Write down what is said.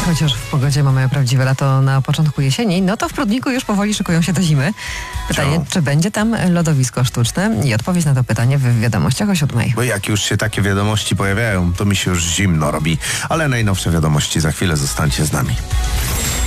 Chociaż w pogodzie mamy prawdziwe lato na początku jesieni, no to w Prudniku już powoli szykują się do zimy. Pytanie, czy będzie tam lodowisko sztuczne? I odpowiedź na to pytanie w wiadomościach o 7:00. Bo jak już się takie wiadomości pojawiają, to mi się już zimno robi. Ale najnowsze wiadomości za chwilę, zostańcie z nami.